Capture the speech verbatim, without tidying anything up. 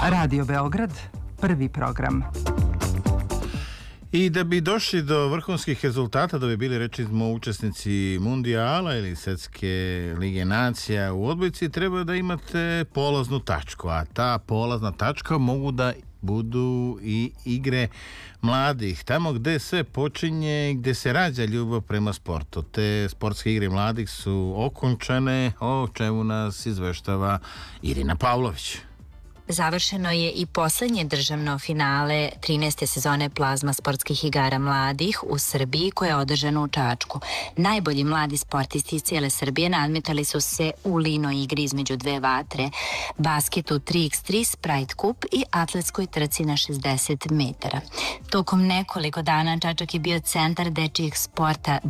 Radio Beograd, prvi program. I da bi došli do vrhunskih rezultata, da bi bili recimo učesnici mundijala ili Svjetske lige nacija u odbojci, treba da imate polaznu tačku, a ta polazna tačka mogu da budu i igre mladih, tamo gde sve počinje i gde se rađa ljubav prema sportu. Te sportske igre mladih su okončane, o čemu nas izveštava Irina Pavlović. Završeno je i poslednje državno finale trinaeste sezone plazma sportskih igara mladih u Srbiji, koja je održana u Čačku. Najbolji mladi sportisti iz cijele Srbije nadmetali su se u lino igri između dve vatre, basketu tri iks tri, Sprite kup i atletskoj trci na šezdeset metara. Tokom nekoliko dana Čačak je bio centar dečijeg sporta